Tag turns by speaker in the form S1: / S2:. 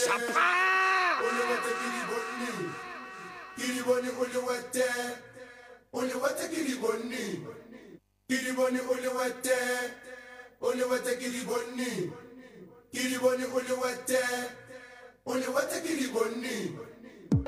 S1: Uliwete kiriboni uliwete. Uliwete kiriboni. Kiriboni uliwete. Uliwete kiriboni. Kiriboni uliwete. Uliwete kiriboni.